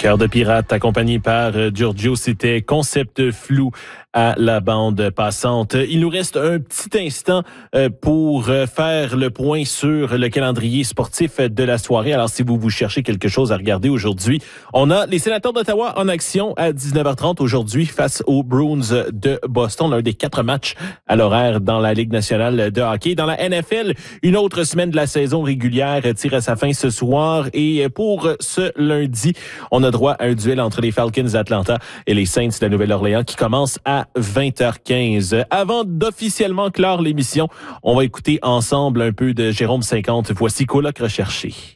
Cœur de pirate accompagné par Giorgio, c'était concept flou à la bande passante. Il nous reste un petit instant pour faire le point sur le calendrier sportif de la soirée. Alors, si vous cherchez quelque chose à regarder aujourd'hui, on a les Sénateurs d'Ottawa en action à 19h30 aujourd'hui face aux Bruins de Boston. L'un des 4 matchs à l'horaire dans la Ligue nationale de hockey. Dans la NFL, une autre semaine de la saison régulière tire à sa fin ce soir. Et pour ce lundi, on a droit à un duel entre les Falcons d'Atlanta et les Saints de la Nouvelle-Orléans qui commence à 20h15. Avant d'officiellement clore l'émission, on va écouter ensemble un peu de Jérôme 50. Voici Coloc recherché.